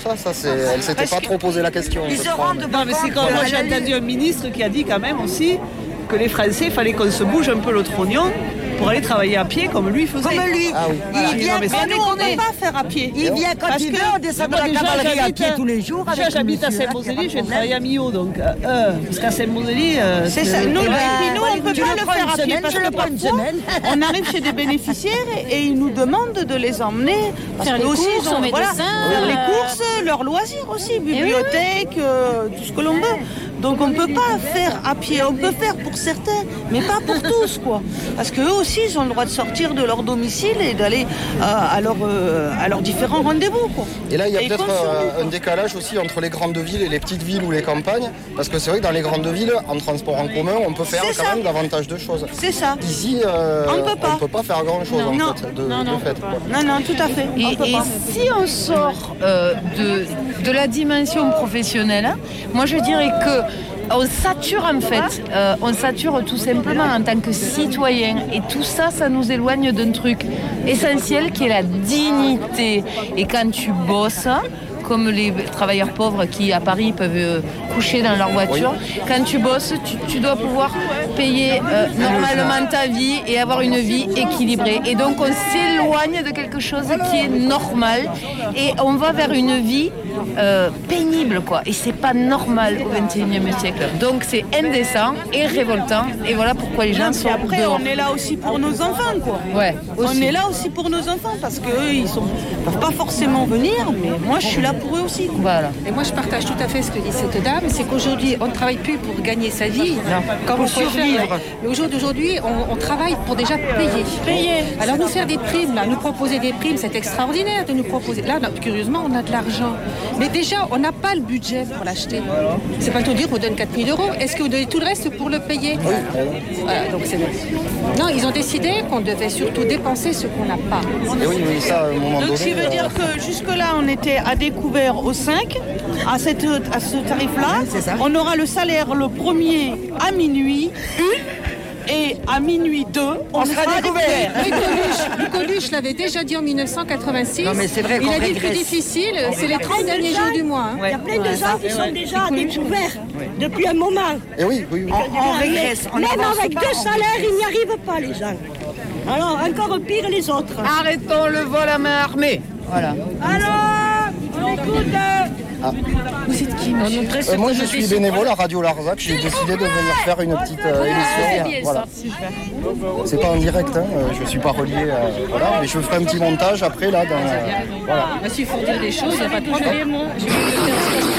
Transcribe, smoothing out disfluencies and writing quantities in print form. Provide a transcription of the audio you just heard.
ça elle s'était pas trop posé la question. Ils se rendent Non, mais c'est comme moi j'ai entendu un ministre qui a dit quand même aussi que les Français, il fallait qu'on se bouge un peu le trognon pour aller travailler à pied comme lui faisait. Comme lui. Ah oui. Il vient Non, mais quand nous, on ne peut pas faire à pied. Il vient quand Parce il que veut, on descend de moi, la déjà, cavalerie à pied tous les jours. Déjà, j'habite à Saint-Mosely, je vais travailler à Millau, donc parce qu'à Saint-Mosely, c'est ça. Nous, puis nous, on ne peut pas le faire à pied parce parce que que parfois, on arrive chez des bénéficiaires et ils nous demandent de les emmener faire les courses, ils ont, au médecin, faire les courses, leurs loisirs aussi, bibliothèque, tout ce que l'on veut. Donc on ne peut pas faire à pied, on peut faire pour certains, mais pas pour tous, quoi. Parce qu'eux aussi, ils ont le droit de sortir de leur domicile et d'aller à leurs différents rendez-vous, quoi. Et là, il y a peut-être un décalage aussi entre les grandes villes et les petites villes ou les campagnes, parce que c'est vrai que dans les grandes villes, en transport en commun, on peut faire quand même davantage de choses. C'est ça. Ici, on ne peut pas faire grand-chose en fait, de fait. Quoi. Non, tout à fait. Et si on sort de la dimension professionnelle, moi je dirais que on sature en fait, on sature tout simplement en tant que citoyen et tout ça, ça nous éloigne d'un truc essentiel qui est la dignité. Et quand tu bosses, comme les travailleurs pauvres qui à Paris peuvent coucher dans leur voiture, quand tu bosses, tu dois pouvoir payer normalement ta vie et avoir une vie équilibrée. Et donc on s'éloigne de quelque chose qui est normal et on va vers une vie pénible, quoi. Et c'est pas normal au XXIe siècle. Donc c'est indécent et révoltant. Et voilà pourquoi les gens sont après, dehors. on est là aussi pour nos enfants, quoi. Ouais, aussi. On est là aussi pour nos enfants parce qu'eux, ils peuvent pas forcément venir, mais moi, je suis là pour eux aussi, quoi. Voilà. Et moi, je partage tout à fait ce que dit cette dame. C'est qu'aujourd'hui, on ne travaille plus pour gagner sa vie. Comme on survivre. Mais au jour d'aujourd'hui, on travaille pour déjà payer. Alors, nous faire des primes, là, nous proposer des primes, c'est extraordinaire de nous proposer. Là, curieusement, on a de l'argent. Mais déjà, on n'a pas le budget pour l'acheter. C'est pas tout dire qu'on donne 4 000 €. Est-ce que vous donnez tout le reste pour le payer? Voilà, donc c'est... Non, ils ont décidé qu'on devait surtout dépenser ce qu'on n'a pas. Et oui, ça, à un moment donné... Donc, ce qui veut dire que jusque-là, on était à découvert au 5, à ce tarif-là. On aura le salaire le premier à minuit, et à minuit 2, on sera découvert. Le Coluche l'avait déjà dit en 1986. Non, mais c'est vrai qu'on il a dit que le plus régresse. difficile, c'est les 30 derniers jours du mois. Il y a plein de gens qui sont déjà à découvert depuis un moment. Et oui. On régresse. Même avec 2 salaires, ils n'y arrivent pas, les gens. Alors, encore pire les autres. Arrêtons le vol à main armée. Voilà. Alors, on écoute. Vous êtes qui, Moi, je suis bénévole à Radio Larzac. J'ai décidé de venir faire une petite émission. Voilà. C'est pas en direct, hein. Je suis pas relié. Voilà, mais je ferai un petit montage après là. Voilà. S'il faut dire des choses, il n'y a pas de problème. Je vais le faire